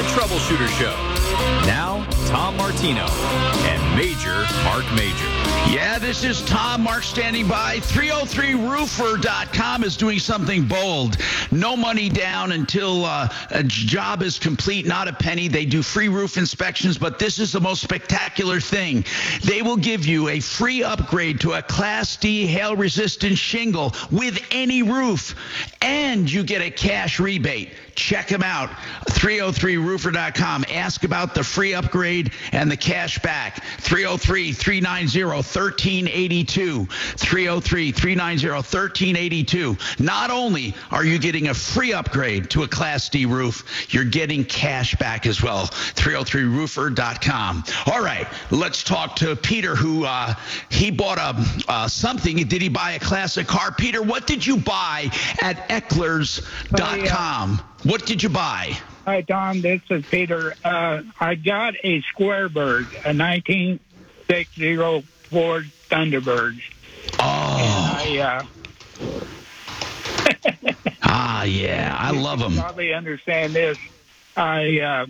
The Troubleshooter Show. Now, Tom Martino and Major Mark Major. Yeah, this is Tom. Mark standing by. 303roofer.com is doing something bold. No money down until a job is complete, not a penny. They do free roof inspections, but this is the most spectacular thing. They will give you a free upgrade to a Class D hail-resistant shingle with any roof, and you get a cash rebate. Check them out, 303roofer.com. Ask about the free upgrade and the cash back. 303-390-1382. 303-390-1382. Not only are you getting a free upgrade to a Class D roof, you're getting cash back as well. 303roofer.com. All right, let's talk to Peter, who he bought something. Did he buy a classic car? Peter, what did you buy at Ecklers.com? What did you buy? Hi, Tom. This is Peter. I got a Squarebird, a 1960 Ford Thunderbird. Oh. And yeah. I love them. You probably understand this. I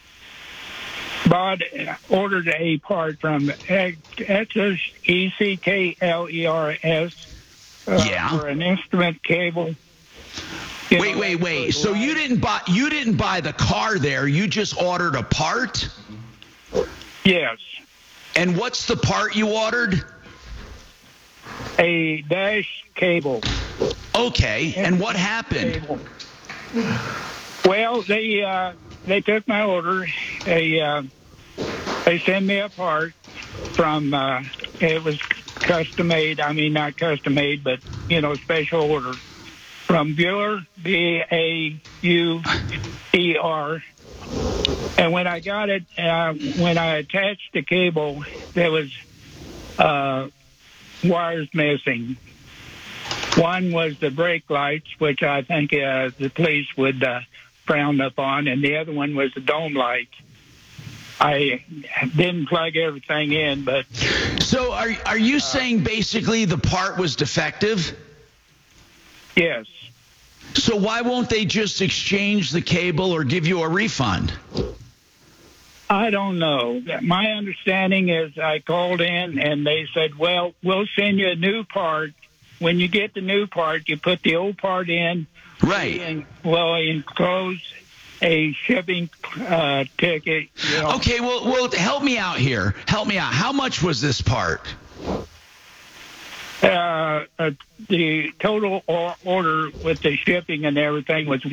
ordered a part from Ecklers, Eckleers, for an instrument cable. Wait. So you didn't buy the car there. You just ordered a part? Yes. And what's the part you ordered? A dash cable. Okay. And what happened? Cable. Well, they took my order. They sent me a part from it was custom made. I mean, not custom made, but special order. From Bueller, B-A-U-E-R. And when I got it, when I attached the cable, there was wires missing. One was the brake lights, which I think the police would frown upon, and the other one was the dome light. I didn't plug everything in, but... So are you saying basically the part was defective? Yes. So why won't they just exchange the cable or give you a refund? I don't know. My understanding is I called in and they said, well, we'll send you a new part. When you get the new part, you put the old part in. Right. And, enclose a shipping ticket. Okay, well, help me out here. Help me out. How much was this part? The total order with the shipping and everything was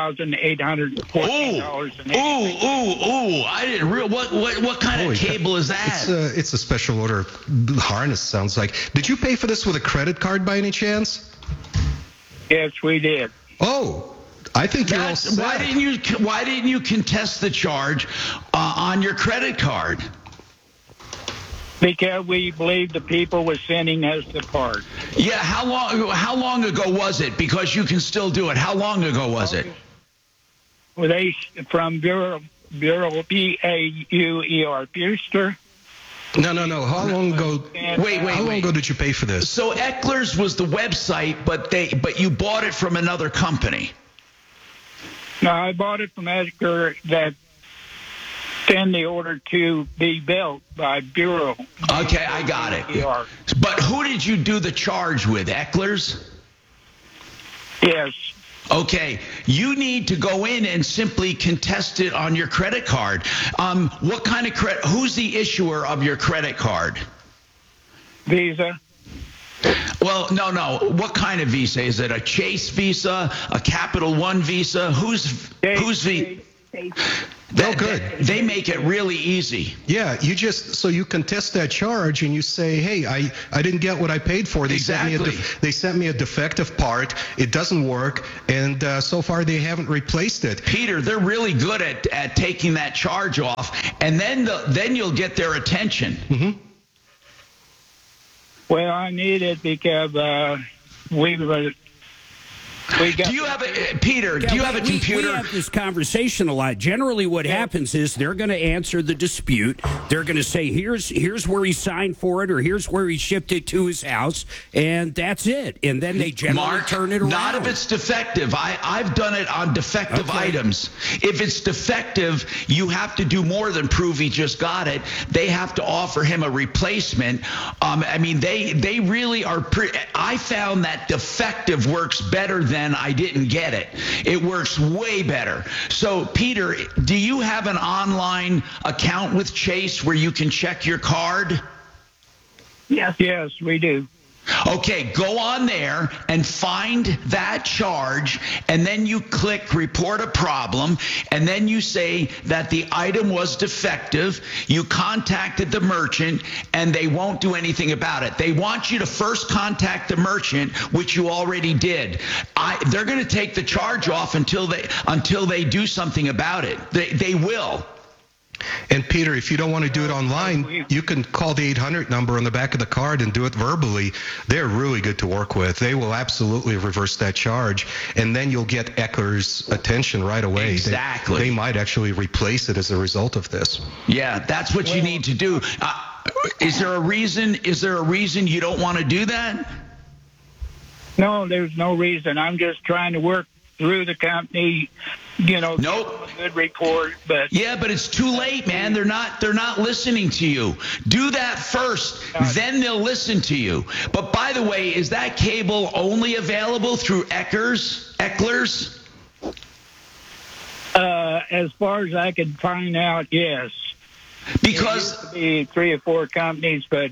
$1,814. I didn't real. What kind of cable is that? It's a special order harness. Sounds like. Did you pay for this with a credit card by any chance? Yes, we did. Oh, I think you're all set. Why didn't you contest the charge on your credit card? Because we believe the people were sending us the part. Yeah, how long ago was it? Because you can still do it. How long ago was it? Well, from Bureau B-A-U-E-R, Buster. No. How long ago? Wait. How long ago did you pay for this? So Ecklers was the website, but you bought it from another company. No, I bought it from Eckler that send the order to be built by Bureau. Okay, I got it. But who did you do the charge with, Ecklers? Yes. Okay, you need to go in and simply contest it on your credit card. What kind of credit? Who's the issuer of your credit card? Visa. Well, no. What kind of Visa? Is it a Chase Visa, a Capital One Visa? Who's Visa? Good. They make it really easy. Yeah, you contest that charge and you say, hey, I didn't get what I paid for. They sent me a defective part. It doesn't work, and so far they haven't replaced it. Peter, they're really good at taking that charge off, and then you'll get their attention. Mm-hmm. Well, I need it because we were Do you have a Peter? Do you have a computer? We have this conversation a lot. Generally, what happens is they're going to answer the dispute. They're going to say, "Here's where he signed for it, or here's where he shipped it to his house," and that's it. And then they generally turn it around. Not if it's defective. I've done it on defective items. If it's defective, you have to do more than prove he just got it. They have to offer him a replacement. I mean, they really are. I found that defective works better than I didn't get it. It works way better. So, Peter, do you have an online account with Chase where you can check your card? Yes, we do. Okay, go on there and find that charge, and then you click report a problem, and then you say that the item was defective. You contacted the merchant, and they won't do anything about it. They want you to first contact the merchant, which you already did. They're going to take the charge off until they do something about it. They will. And Peter, if you don't want to do it online, you can call the 800 number on the back of the card and do it verbally. They're really good to work with. They will absolutely reverse that charge, and then you'll get Eckler's attention right away. Exactly. They might actually replace it as a result of this. Yeah, that's what you need to do. Is there a reason you don't want to do that? No, there's no reason. I'm just trying to work through the company, Nope. a good report, but but it's too late, man. They're not listening to you. Do that first, then they'll listen to you. But by the way, is that cable only available through Eckler's? As far as I can find out, yes. Because there used to be 3 or 4 companies, but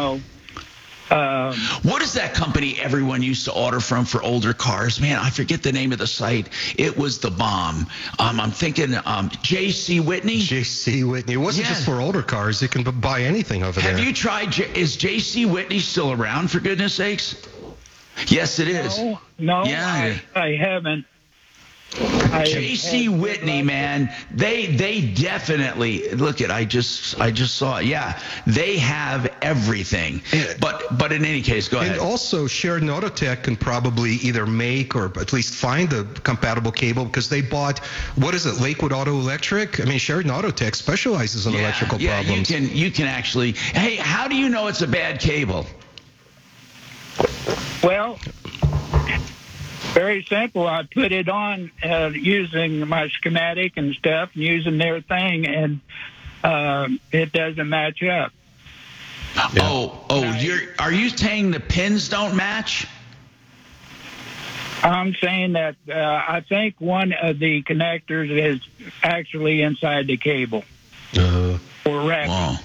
what is that company everyone used to order from for older cars? Man, I forget the name of the site. It was the bomb. I'm thinking J.C. Whitney. J.C. Whitney. It wasn't just for older cars. You can buy anything over there. Have you tried? Is J.C. Whitney still around, for goodness sakes? Yes, it is. No, yeah. I haven't. J.C. Whitney, man, they definitely look at. I just saw it. Yeah, they have everything. But in any case, go ahead. And also, Sheridan Autotech can probably either make or at least find the compatible cable because they bought Lakewood Auto Electric. I mean, Sheridan Autotech specializes in electrical problems. You can actually. Hey, how do you know it's a bad cable? Well, very simple. I put it on using my schematic and stuff, and using their thing, and it doesn't match up. Yeah. Are you saying the pins don't match? I'm saying that I think one of the connectors is actually inside the cable. Or wrapping.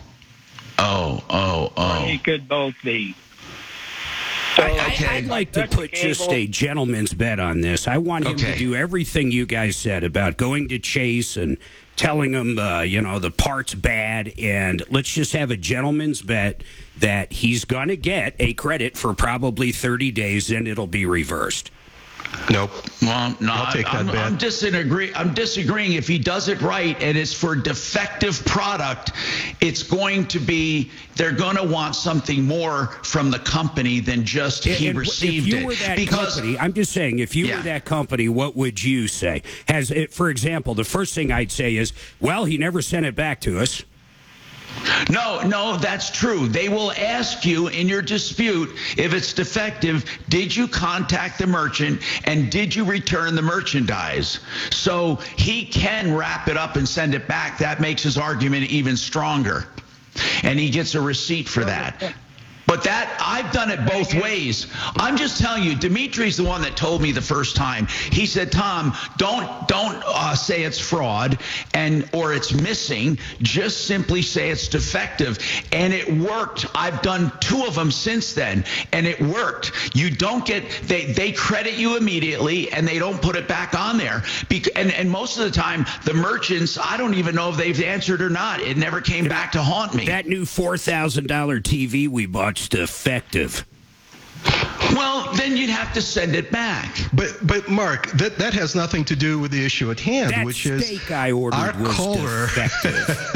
Oh. It could both be. So, I'd like to put just a gentleman's bet on this. I want him to do everything you guys said about going to Chase and telling him, the part's bad, and let's just have a gentleman's bet that he's going to get a credit for probably 30 days, and it'll be reversed. Nope. Well, no, I'll take that bet. I'm disagreeing. If he does it right and it's for defective product, it's going to be, they're going to want something more from the company than just he received it. If you were that company, I'm just saying, if you were that company, what would you say? For example, the first thing I'd say is, well, he never sent it back to us. No, that's true. They will ask you in your dispute, if it's defective, did you contact the merchant and did you return the merchandise? So he can wrap it up and send it back. That makes his argument even stronger. And he gets a receipt for that. But I've done it both ways. I'm just telling you, Dimitri's the one that told me the first time. He said, Tom, don't say it's fraud or it's missing. Just simply say it's defective. And it worked. I've done 2 of them since then, and it worked. You don't get they credit you immediately, and they don't put it back on there. And most of the time, the merchants, I don't even know if they've answered or not. It never came back to haunt me. That new $4,000 TV we bought. Defective. Well, then you'd have to send it back. But Mark, that has nothing to do with the issue at hand, which is steak I ordered our was caller. defective.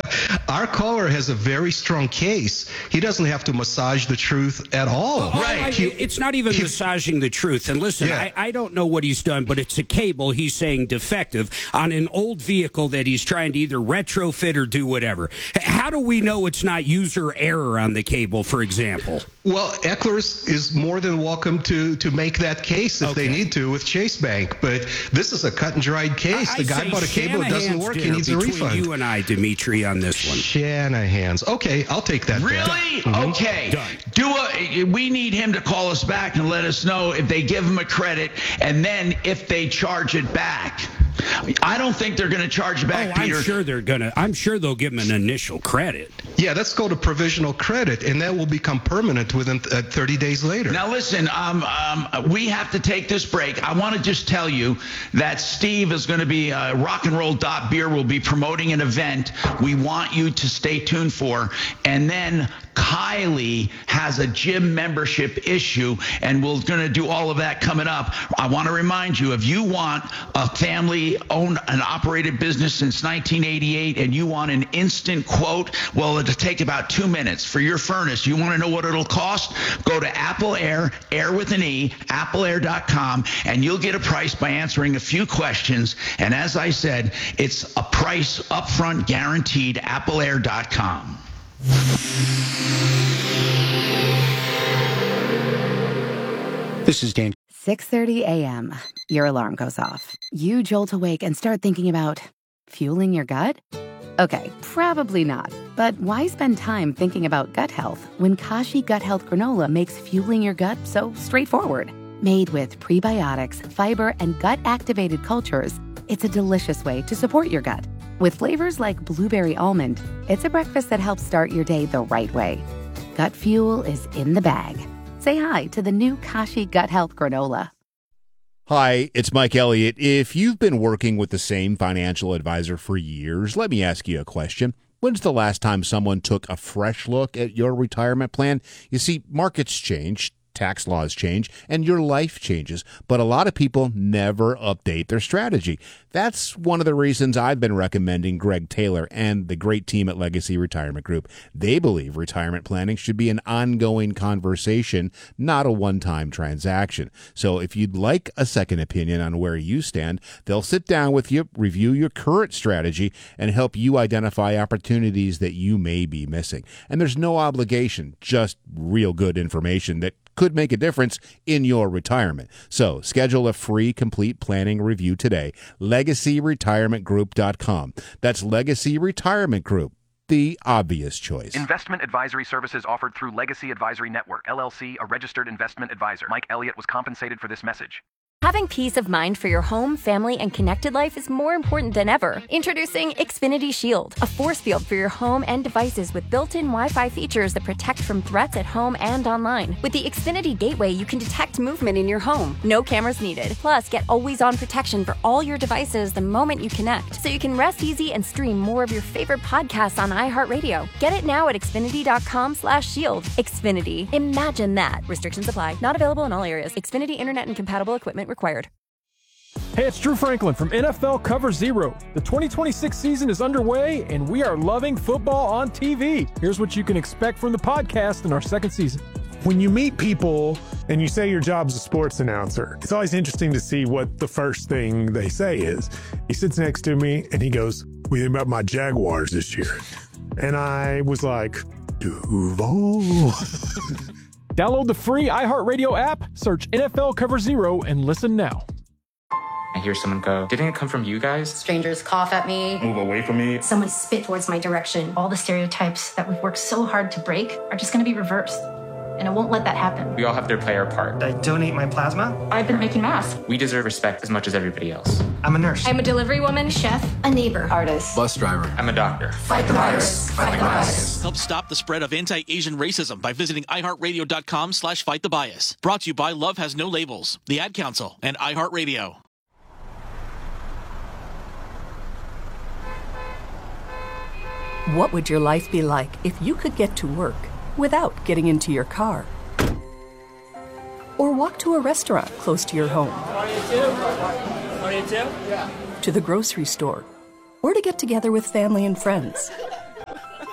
our caller has a very strong case. He doesn't have to massage the truth at all. Right. It's not even massaging the truth. And listen, I don't know what he's done, but it's a cable, he's saying defective, on an old vehicle that he's trying to either retrofit or do whatever. How do we know it's not user error on the cable, for example? Well, Eckler's is more than welcome to make that case if they need to with Chase Bank. But this is a cut and dried case. The guy bought a cable, it doesn't work, he needs a refund. You and I, Dimitri, on this one. Shanahan's. Okay, I'll take that. Really? Mm-hmm. Okay. We need him to call us back and let us know if they give him a credit and then if they charge it back. I don't think they're going to charge back, Peter. I'm sure they'll give him an initial credit. Yeah, that's called a provisional credit, and that will become permanent within 30 days later. Now, listen, we have to take this break. I want to just tell you that Steve is going to be, Rock and Roll Beer will be promoting an event we want you to stay tuned for. And then Kylie has a gym membership issue, and we're going to do all of that coming up. I want to remind you, if you want a family-owned and operated business since 1988 and you want an instant quote, well, it'll take about 2 minutes. For your furnace, you want to know what it'll cost? Go to Apple Air, air with an E, appleair.com, and you'll get a price by answering a few questions. And as I said, it's a price upfront guaranteed, appleair.com. This is Dan. 6:30 a.m. Your alarm goes off. You jolt awake and start thinking about fueling your gut? Okay, probably not. But why spend time thinking about gut health when Kashi Gut Health Granola makes fueling your gut so straightforward? Made with prebiotics, fiber, and gut-activated cultures, it's a delicious way to support your gut. With flavors like blueberry almond, it's a breakfast that helps start your day the right way. Gut fuel is in the bag. Say hi to the new Kashi Gut Health Granola. Hi, it's Mike Elliott. If you've been working with the same financial advisor for years, let me ask you a question. When's the last time someone took a fresh look at your retirement plan? You see, markets change, tax laws change, and your life changes, but a lot of people never update their strategy. That's one of the reasons I've been recommending Greg Taylor and the great team at Legacy Retirement Group. They believe retirement planning should be an ongoing conversation, not a one-time transaction. So if you'd like a second opinion on where you stand, they'll sit down with you, review your current strategy, and help you identify opportunities that you may be missing. And there's no obligation, just real good information that could make a difference in your retirement. So schedule a free complete planning review today. LegacyRetirementGroup.com. That's Legacy Retirement Group, the obvious choice. Investment advisory services offered through Legacy Advisory Network, LLC, a registered investment advisor. Mike Elliott was compensated for this message. Having peace of mind for your home, family, and connected life is more important than ever. Introducing Xfinity Shield, a force field for your home and devices with built-in Wi-Fi features that protect from threats at home and online. With the Xfinity Gateway, you can detect movement in your home. No cameras needed. Plus, get always-on protection for all your devices the moment you connect, so you can rest easy and stream more of your favorite podcasts on iHeartRadio. Get it now at Xfinity.com/shield. Xfinity. Imagine that. Restrictions apply. Not available in all areas. Xfinity Internet and compatible equipment required. Hey, it's Drew Franklin from NFL Cover Zero. The 2026 season is underway, and we are loving football on TV. Here's what you can expect from the podcast in our second season. When you meet people and you say your job's a sports announcer, it's always interesting to see what the first thing they say is. He sits next to me, and he goes, "What do you think about my Jaguars this year?" And I was like, Duval. Download the free iHeartRadio app, search NFL Cover Zero, and listen now. I hear someone go, "Didn't it come from you guys?" Strangers cough at me. Move away from me. Someone spit towards my direction. All the stereotypes that we've worked so hard to break are just going to be reversed. And I won't let that happen. We all have to play our part. I donate my plasma. I've been making masks. We deserve respect as much as everybody else. I'm a nurse. I'm a delivery woman, chef, a neighbor, artist, bus driver. I'm a doctor. Fight the virus. Fight the bias. Help stop the spread of anti-Asian racism by visiting iHeartRadio.com/fightthebias. Brought to you by Love Has No Labels, the Ad Council, and iHeartRadio. What would your life be like if you could get to work without getting into your car? Or walk to a restaurant close to your home? To the grocery store? Or to get together with family and friends?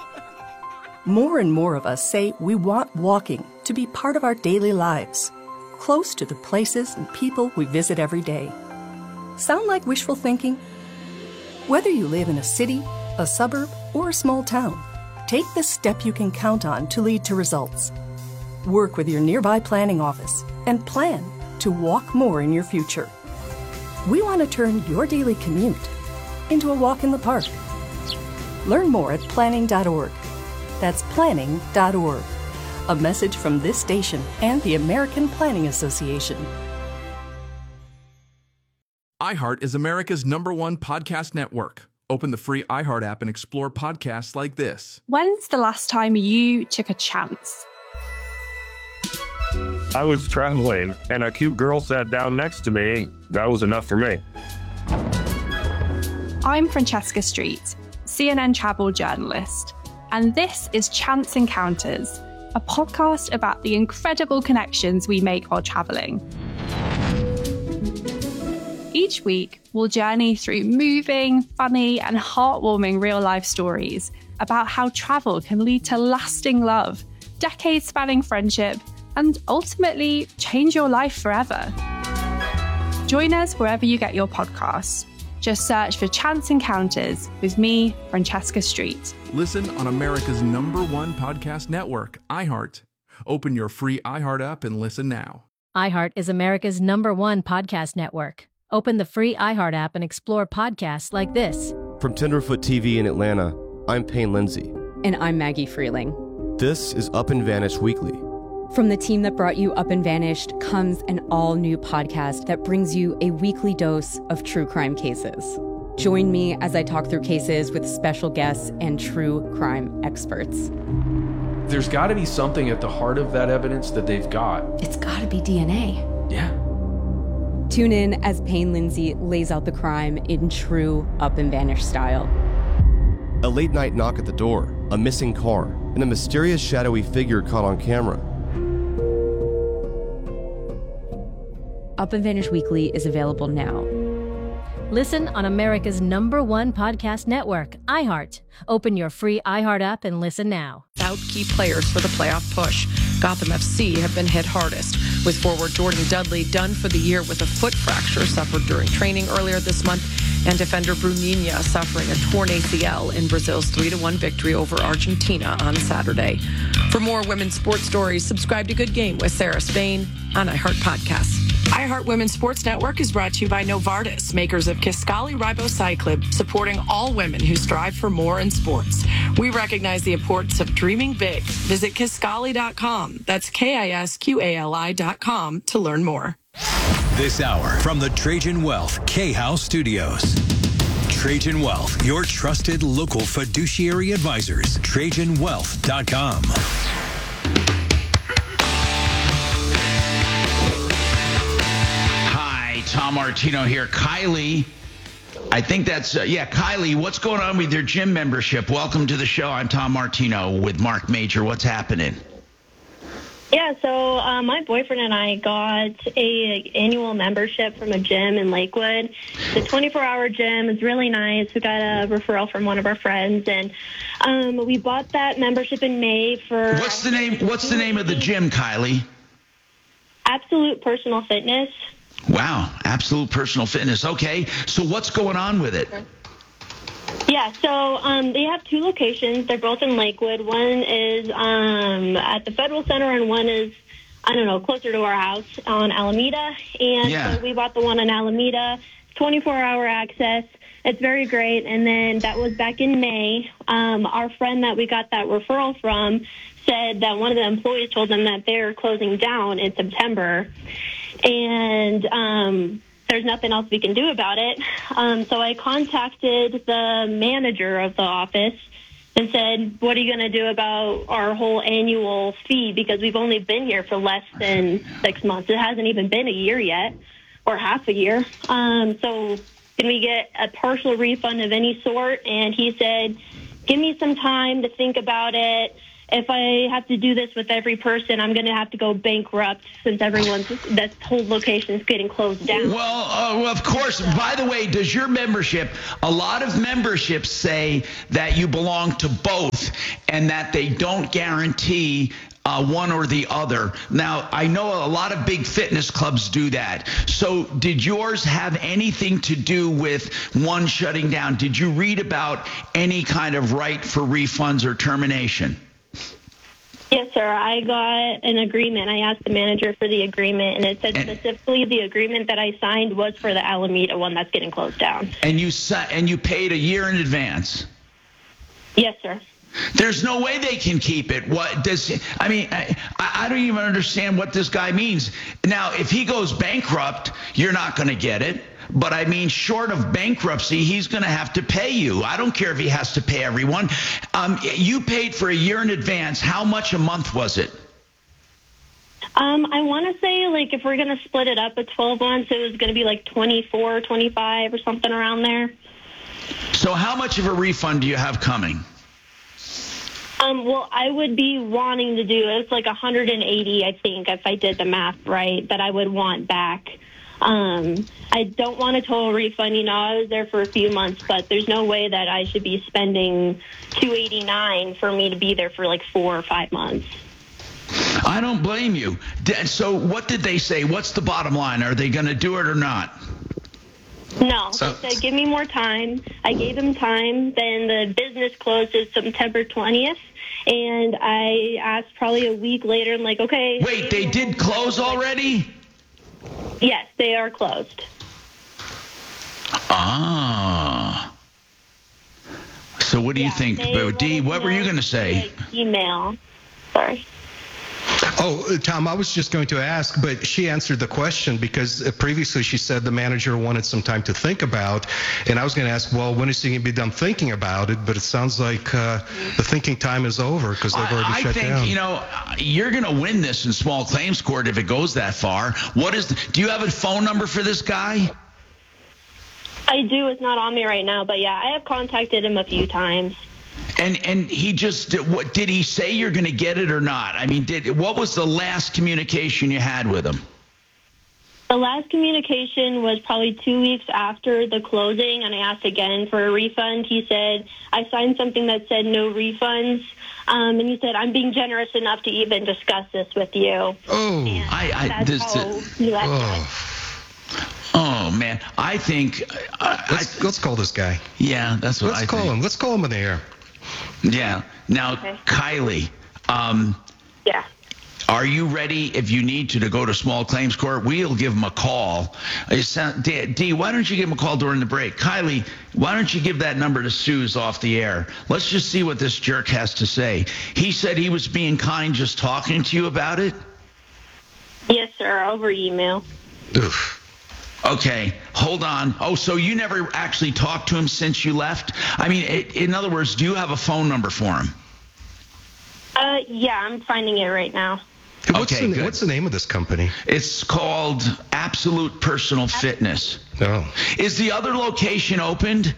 More and more of us say we want walking to be part of our daily lives, close to the places and people we visit every day. Sound like wishful thinking? Whether you live in a city, a suburb, or a small town, take the step you can count on to lead to results. Work with your nearby planning office and plan to walk more in your future. We want to turn your daily commute into a walk in the park. Learn more at planning.org. That's planning.org. A message from this station and the American Planning Association. iHeart is America's #1 podcast network. Open the free iHeart app and explore podcasts like this. When's the last time you took a chance? I was traveling and a cute girl sat down next to me. That was enough for me. I'm Francesca Street, CNN travel journalist, and this is Chance Encounters, a podcast about the incredible connections we make while traveling. Each week, we'll journey through moving, funny, and heartwarming real-life stories about how travel can lead to lasting love, decades-spanning friendship, and ultimately change your life forever. Join us wherever you get your podcasts. Just search for Chance Encounters with me, Francesca Street. Listen on America's #1 podcast network, iHeart. Open your free iHeart app and listen now. iHeart is America's #1 podcast network. Open the free iHeart app and explore podcasts like this. From Tenderfoot TV in Atlanta, I'm Payne Lindsay. And I'm Maggie Freeling. This is Up and Vanished Weekly. From the team that brought you Up and Vanished comes an all-new podcast that brings you a weekly dose of true crime cases. Join me as I talk through cases with special guests and true crime experts. There's got to be something at the heart of that evidence that they've got. It's got to be DNA. Yeah. Tune in as Payne Lindsay lays out the crime in true Up and Vanished style. A late-night knock at the door, a missing car, and a mysterious shadowy figure caught on camera. Up and Vanished Weekly is available now. Listen on America's #1 podcast network, iHeart. Open your free iHeart app and listen now. Out key players for the playoff push. Gotham FC have been hit hardest, with forward Jordan Dudley done for the year with a foot fracture suffered during training earlier this month, and defender Bruninha suffering a torn ACL in Brazil's 3-1 victory over Argentina on Saturday. For more women's sports stories, subscribe to Good Game with Sarah Spain on iHeart Podcasts. iHeart Women's Sports Network is brought to you by Novartis, makers of Kisqali Ribociclib, supporting all women who strive for more in sports. We recognize the importance of dreaming big. Visit Kisqali.com. That's KISQALI.com to learn more. This hour from the Trajan Wealth K-House Studios. Trajan Wealth, your trusted local fiduciary advisors. TrajanWealth.com. Tom Martino here. Kylie, I think that's, Kylie, what's going on with your gym membership? Welcome to the show. I'm Tom Martino with Mark Major. What's happening? Yeah, so my boyfriend and I got a annual membership from a gym in Lakewood. The 24-hour gym is really nice. We got a referral from one of our friends, and we bought that membership in May for... What's the name of the gym, Kylie? Absolute Personal Fitness. Wow, Absolute Personal Fitness. Okay, so what's going on with it? Yeah, so they have two locations. They're both in Lakewood. One is at the Federal Center, and one is, closer to our house on Alameda. And so we bought the one on Alameda, 24-hour access. It's very great. And then that was back in May. Our friend that we got that referral from said that one of the employees told them that they're closing down in September. And there's nothing else we can do about it. So I contacted the manager of the office and said, what are you going to do about our whole annual fee? Because we've only been here for less than 6 months. It hasn't even been a year yet, or half a year. So can we get a partial refund of any sort? And he said, give me some time to think about it. if I have to do this with every person, I'm going to have to go bankrupt since that whole location is getting closed down. Well, of course. By the way, does your membership, a lot of memberships say that you belong to both and that they don't guarantee one or the other. Now, I know a lot of big fitness clubs do that. So did yours have anything to do with one shutting down? Did you read about any kind of right for refunds or termination? Yes, sir. I got an agreement. I asked the manager for the agreement, and it said specifically the agreement that I signed was for the Alameda one that's getting closed down. And you paid a year in advance? Yes, sir. There's no way they can keep it. I don't even understand what this guy means. Now, if he goes bankrupt, you're not going to get it. But I mean, short of bankruptcy, he's going to have to pay you. I don't care if he has to pay everyone. You paid for a year in advance. How much a month was it? I want to say, like, if we're going to split it up at 12 months, it was going to be like 24, 25 or something around there. So how much of a refund do you have coming? Well, I would be wanting to do, it's like 180, I think, if I did the math right, that I would want back. I don't want a total refund. You know, I was there for a few months, but there's no way that I should be spending $289 for me to be there for like 4 or 5 months. I don't blame you. So what did they say? What's the bottom line? Are they going to do it or not? No, they said, give me more time. I gave them time. Then the business closes September 20th. And I asked probably a week later, I'm like, okay. Wait, they did close already? Yes, they are closed. Ah. So what do you think? Dee, what were you going to say? Email. Sorry. Oh, Tom, I was just going to ask, but she answered the question because previously she said the manager wanted some time to think about, and I was going to ask, well, when is he going to be done thinking about it? But it sounds like the thinking time is over because they've already shut down. I think, you know, you're going to win this in small claims court if it goes that far. Do you have a phone number for this guy? I do. It's not on me right now, but yeah, I have contacted him a few times. And he just, did he say you're going to get it or not? I mean, what was the last communication you had with him? The last communication was probably 2 weeks after the closing, and I asked again for a refund. He said, I signed something that said no refunds, and he said, I'm being generous enough to even discuss this with you. Oh, man. I think... Let's call this guy. Yeah, that's what I think. Let's call him in the air. Yeah. Now, okay. Kylie, yeah. Are you ready if you need to go to small claims court? We'll give him a call. Dee, why don't you give him a call during the break? Kylie, why don't you give that number to Suze off the air? Let's just see what this jerk has to say. He said he was being kind just talking to you about it? Yes, sir, over email. Oof. Okay, hold on. Oh, so you never actually talked to him since you left? I mean, in other words, do you have a phone number for him? Yeah, I'm finding it right now. What's the name of this company? It's called Absolute Personal Fitness. Oh. Is the other location opened?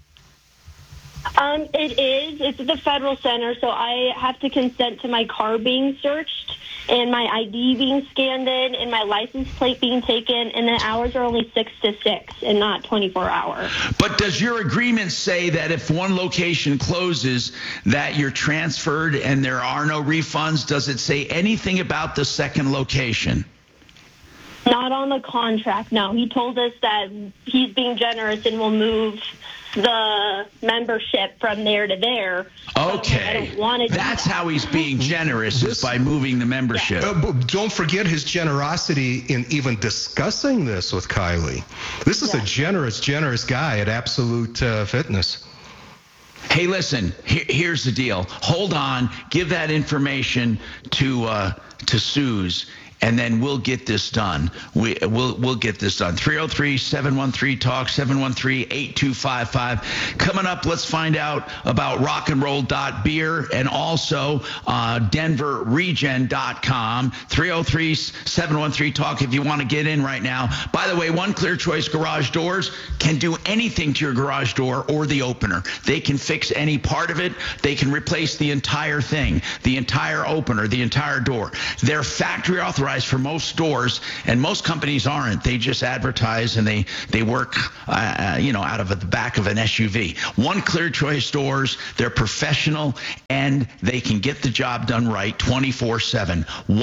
It is. It's at the Federal Center, so I have to consent to my car being searched and my ID being scanned in and my license plate being taken, and the hours are only 6 to 6 and not 24 hours. But does your agreement say that if one location closes that you're transferred and there are no refunds? Does it say anything about the second location? Not on the contract, no. He told us that he's being generous and will move the membership from there to there. Okay. I don't want to That's how he's being generous, is by moving the membership. But don't forget his generosity in even discussing this with Kylie. This is a generous guy at Absolute Fitness. Hey, listen, here's the deal. Hold on. Give that information to Suze. and then we'll get this done. We'll get this done. 303-713-TALK, 713-8255. Coming up, let's find out about rockandroll.beer and also denverregen.com. 303-713-TALK if you want to get in right now. By the way, One Clear Choice Garage Doors can do anything to your garage door or the opener. They can fix any part of it. They can replace the entire thing, the entire opener, the entire door. They're factory authorized for most doors, and most companies aren't. They just advertise and they work, out of the back of an SUV. One Clear Choice Doors, they're professional, and they can get the job done right 24/7.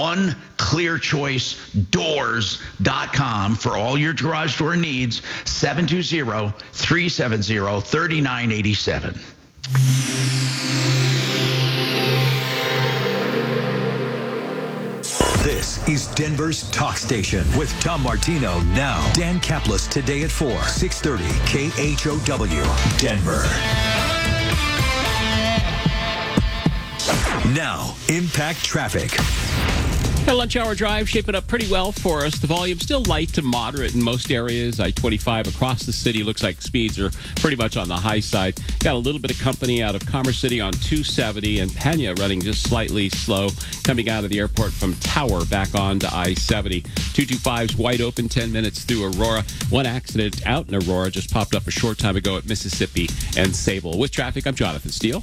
OneClearChoiceDoors.com for all your garage door needs. 720-370-3987. This is Denver's Talk Station with Tom Martino now. Dan Kaplis today at 4, 630 KHOW, Denver. Now, Impact Traffic. A lunch hour drive shaping up pretty well for us. The volume still light to moderate in most areas. I-25 across the city looks like speeds are pretty much on the high side. Got a little bit of company out of Commerce City on 270, and Pena running just slightly slow coming out of the airport from Tower back on to I-70. 225's wide open 10 minutes through Aurora. One accident out in Aurora just popped up a short time ago at Mississippi and Sable. With traffic, I'm Jonathan Steele.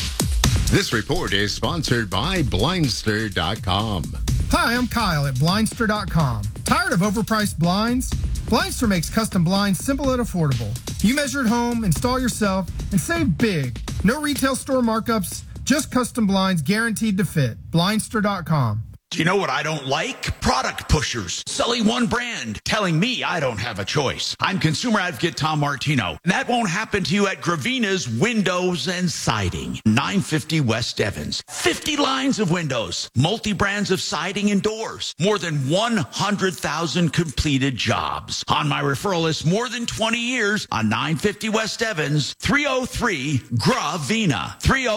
This report is sponsored by Blindster.com. Hi, I'm Kyle at Blindster.com. Tired of overpriced blinds? Blindster makes custom blinds simple and affordable. You measure at home, install yourself, and save big. No retail store markups, just custom blinds guaranteed to fit. Blindster.com. Do you know what I don't like? Product pushers. Selling one brand, telling me I don't have a choice. I'm consumer advocate Tom Martino. And that won't happen to you at Gravina's Windows and Siding. 950 West Evans. 50 lines of windows. Multi-brands of siding and doors. More than 100,000 completed jobs. On my referral list, more than 20 years on 950 West Evans. 303-GRAVINA.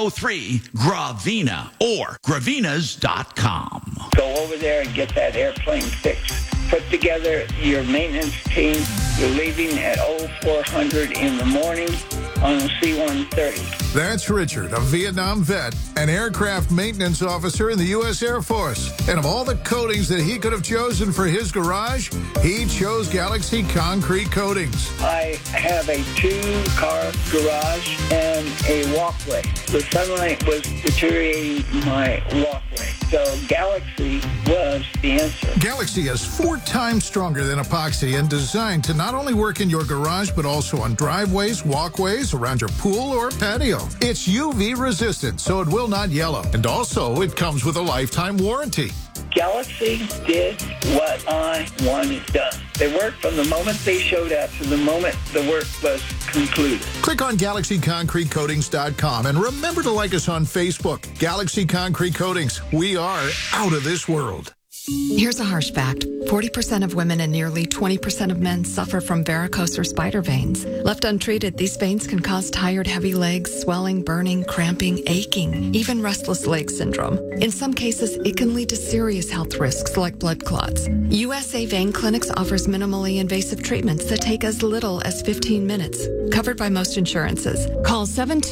303-GRAVINA. Or Gravinas.com. Go over there and get that airplane fixed. Put together your maintenance team. You're leaving at 0400 in the morning on the C-130. That's Richard, a Vietnam vet, an aircraft maintenance officer in the U.S. Air Force. And of all the coatings that he could have chosen for his garage, he chose Galaxy Concrete Coatings. I have a 2-car garage and a walkway. The sunlight was deteriorating my walkway. So Galaxy was the answer. Galaxy is 4 times stronger than epoxy and designed to not only work in your garage, but also on driveways, walkways, around your pool or patio. It's UV resistant, so it will not yellow. And also, it comes with a lifetime warranty. Galaxy did what I wanted done. They worked from the moment they showed up to the moment the work was concluded. Click on GalaxyConcreteCoatings.com and remember to like us on Facebook. Galaxy Concrete Coatings. We are out of this world. Here's a harsh fact. 40% of women and nearly 20% of men suffer from varicose or spider veins. Left untreated, these veins can cause tired, heavy legs, swelling, burning, cramping, aching, even restless leg syndrome. In some cases, it can lead to serious health risks like blood clots. USA Vein Clinics offers minimally invasive treatments that take as little as 15 minutes. Covered by most insurances. Call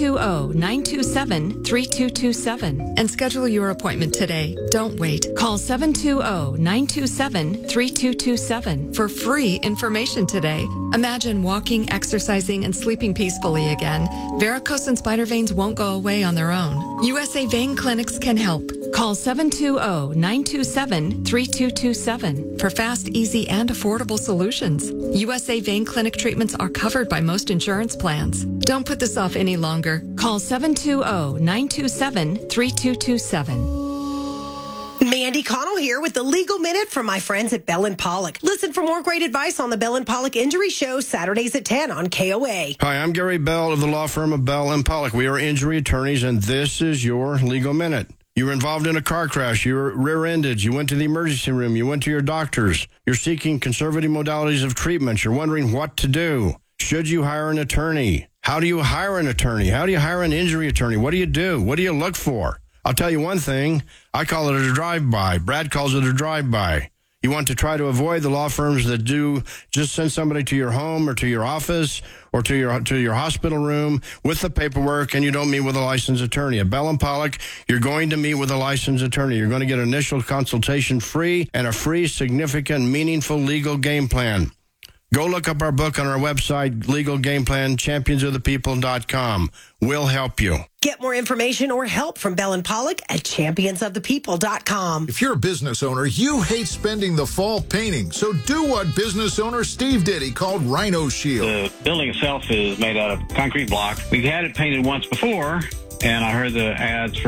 720-927-3227 and schedule your appointment today. Don't wait. Call 720-927-3227 for free information today. Imagine walking, exercising, and sleeping peacefully again. Varicose and spider veins won't go away on their own. USA Vein Clinics can help. Call 720-927-3227 for fast, easy, and affordable solutions. USA Vein Clinic treatments are covered by most insurance plans. Don't put this off any longer. Call 720-927-3227. Mandy Connell here with the Legal Minute from my friends at Bell & Pollock. Listen for more great advice on the Bell & Pollock Injury Show, Saturdays at 10 on KOA. Hi, I'm Gary Bell of the law firm of Bell & Pollock. We are injury attorneys, and this is your Legal Minute. You were involved in a car crash. You were rear-ended. You went to the emergency room. You went to your doctors. You're seeking conservative modalities of treatment. You're wondering what to do. Should you hire an attorney? How do you hire an attorney? How do you hire an injury attorney? What do you do? What do you look for? I'll tell you one thing. I call it a drive-by. Brad calls it a drive-by. You want to try to avoid the law firms that do just send somebody to your home or to your office or to your hospital room with the paperwork, and you don't meet with a licensed attorney. At Bell & Pollock, you're going to meet with a licensed attorney. You're going to get an initial consultation free and a free, significant, meaningful legal game plan. Go look up our book on our website, Legal Game Plan, championsofthepeople.com. We'll help you. Get more information or help from Bell & Pollock at championsofthepeople.com. If you're a business owner, you hate spending the fall painting. So do what business owner Steve did. He called Rhino Shield. The building itself is made out of concrete block. We've had it painted once before, and I heard the ads for